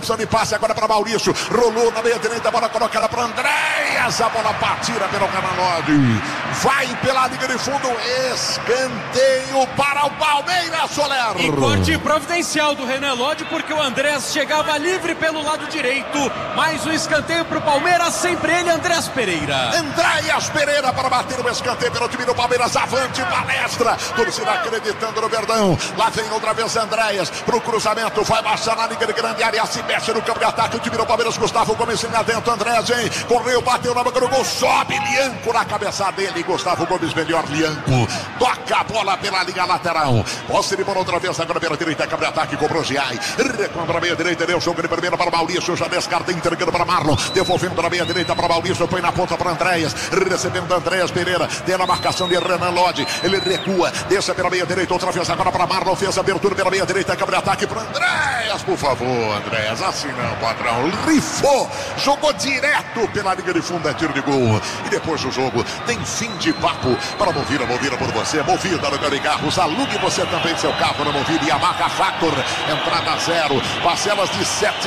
de passe agora para Maurício, rolou na meia direita, a bola colocada para Andréas, a bola partida pelo Canalode, vai pela linha de fundo, escanteio para o Palmeiras, Soler. E corte providencial do Renan Lodge, porque o Andrés chegava livre pelo lado direito, mais um escanteio para o Palmeiras, sempre ele, Andrés Pereira. Andréas Pereira para bater o escanteio pelo time do Palmeiras, avante, palestra, torcida acreditando no Verdão, lá vem outra vez Andréas, pro cruzamento, vai baixar na linha de grande área, se mexe no campo de ataque, o time do Palmeiras, Gustavo Gomes lá dentro, Andrés, hein? Correu, bateu na boca do gol, sobe, Lianco na cabeça dele, Gustavo Gomes, melhor Lianco, toca a bola pela linha lateral, posse de bola outra vez, agora pela direita, campo de ataque, cobrou Giai, recontra a meia direita, deu jogo de primeira para Maurício, já descarta, entregando para Marlon, devolvendo na meia direita para Maurício, põe na ponta para Andréas, recebendo Andréas Pereira, tem a marcação de Renan Lodge, ele recua, deixa pela meia direita, outra vez agora para Marlon, fez a abertura pela meia direita, campo de ataque para Andréas, por favor, Andréas, assim não, patrão, rifou, jogou direto pela linha de fundo, é tiro de gol, e depois do jogo tem fim de papo para Movida por você, Movida no de carros, alugue você também seu carro na Movida, Yamaha Factor, entrada zero, parcelas de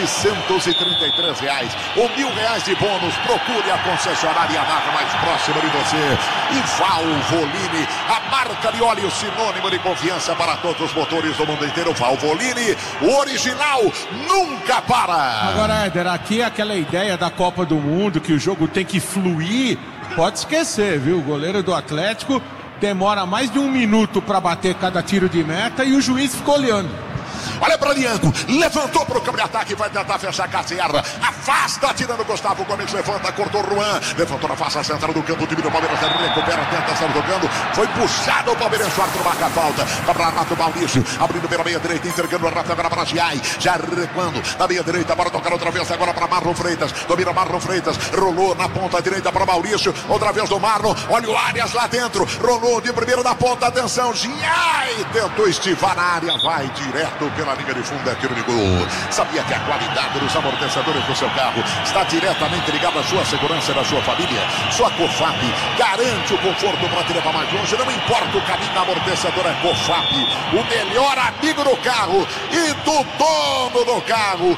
R$733, ou R$1.000 de bônus, procure a concessionária Yamaha mais próxima de você, e Valvoline, a marca de óleo sinônimo de confiança para todos os motores do mundo inteiro, Valvoline, o original nunca para. Agora, Éder, aqui é aquela ideia da Copa do Mundo, que o jogo tem que fluir, pode esquecer, viu? O goleiro do Atlético demora mais de 1 minuto para bater cada tiro de meta e o juiz ficou olhando. Olha para Lianco, levantou para o campo de ataque, vai tentar fechar a Cassiara, afasta, tirando Gustavo Gomes, levanta, cortou Juan, levantou na face central do campo, o time do Palmeiras recupera, tenta sair tocando, foi puxado o Palmeiras, o árbitro marca a falta, para Renato Maurício, abrindo pela meia direita, entregando o Renato agora para Giai, já recuando, na meia direita, para tocar outra vez agora para Marlon Freitas, domina Marlon Freitas, rolou na ponta direita para Maurício, outra vez do Marlon, olha o Arias lá dentro, rolou de primeiro na ponta, atenção, Giai, tentou estivar na área, vai direto pela linha de fundo, é tiro de gol. Sabia que a qualidade dos amortecedores do seu carro está diretamente ligada à sua segurança e da sua família? Sua Cofap garante o conforto para te levar mais longe, não importa o caminho, a amortecedora é Cofap, o melhor amigo do carro e do dono do carro.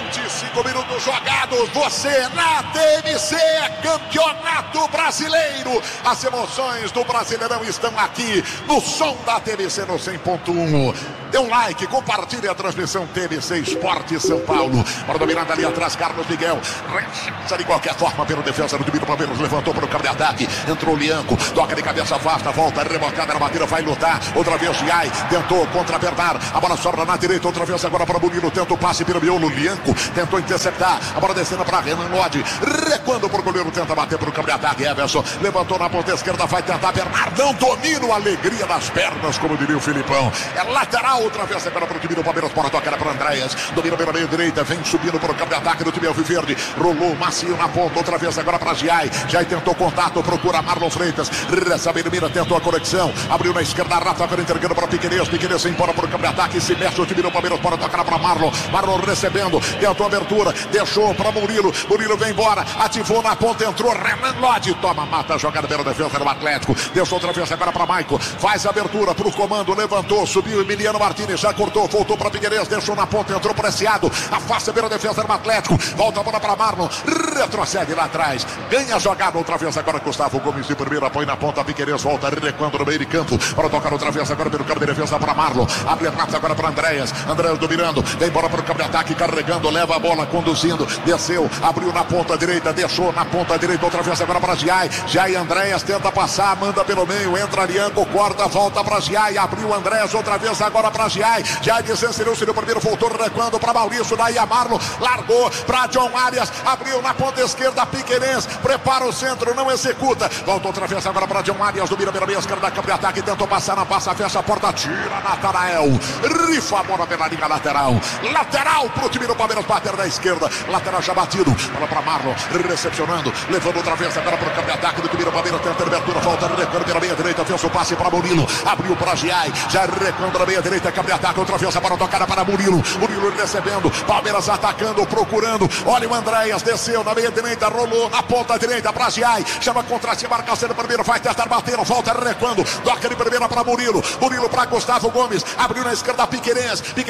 25 minutos jogados, você na TMC, Campeonato Brasileiro. As emoções do Brasileirão estão aqui no som da TMC no 100.1. Dê um like, compartilhe a transmissão TMC Esporte São Paulo. Para dominar ali atrás, Carlos Miguel. Rechaça de qualquer forma pelo defesa do time do Palmeiras. Levantou para o campo de ataque. Entrou Lianco. Toca de cabeça, afasta, volta, rebocada na batida, vai lutar. Outra vez Giai. Tentou contra Bernard. A bola sobra na direita. Outra vez agora para Bonino. Tenta o passe pelo miolo. Lianco tentou interceptar. A bola descendo para Renan Lodge. Recuando para o goleiro. Tenta bater para o campo de ataque. Everson levantou na ponta esquerda. Vai tentar Bernard. Não domina, alegria das pernas, como diria o Filipão. É lateral. Outra vez agora para o time do Palmeiras, para tocar para Andréas, domina pela meia direita, vem subindo para o campo de ataque do time Alviverde, rolou macio na ponta, outra vez agora para Giai, Giai tentou contato, procura Marlon Freitas, recebe mira, tentou a conexão, abriu na esquerda, Rafa agora entregando para Piquerez, Piquerez embora para o campo de ataque, se mexe o time do Palmeiras, para tocar para Marlon, Marlon recebendo, tentou a abertura, deixou para Murilo, Murilo vem embora, ativou na ponta, entrou Renan Lodge, toma, mata a jogada pela defesa do Atlético, deixou outra vez agora para Maico, faz a abertura para o comando, levantou, subiu Emiliano Martínez, já cortou, voltou para Figueirense, deixou na ponta, entrou preciado, afasta pela defesa do Atlético, volta a bola para Marlon, retrocede lá atrás, ganha a jogada outra vez agora Gustavo Gomes de primeira, põe na ponta, Figueirense volta recuando no meio de campo, para tocar outra vez agora pelo campo de defesa para Marlon, abre a mata agora para Andréas, Andréas dominando, vem embora para o campo de ataque, carregando, leva a bola, conduzindo, desceu, abriu na ponta direita, deixou na ponta direita outra vez agora para Giai, Giai Andréas tenta passar, manda pelo meio, entra Lianco, corta, volta para Giai, abriu Andréas outra vez agora para Giai, Giai desencerou-se no primeiro, voltou recuando para Maurício, daí a Marlon, largou para John Arias, abriu na ponta esquerda, Piquerez, prepara o centro, não executa, volta outra vez agora para John Arias, domina pela meia esquerda, campo de ataque, tentou passar, não passa, fecha a porta, tira Natanael, rifa a bola pela linha lateral pro time do Palmeiras, bater da esquerda, lateral já batido, bola para Marlon, recepcionando, levando outra vez agora para o campo de ataque do time do Palmeiras, tenta a abertura, volta recuando pela meia direita, fez o passe para Murilo, abriu para Giai, já recuando na meia direita, campo de ataque, outra vez a bola tocada para Murilo, Murilo recebendo, Palmeiras atacando, procurando, olha o Andréas, desceu na meia direita, rolou na ponta direita para Giai, chama contra si, marcação do primeiro, vai tentar bater, volta recuando, toca de primeira para Murilo, Murilo para Gustavo Gomes, abriu na esquerda Piquerez,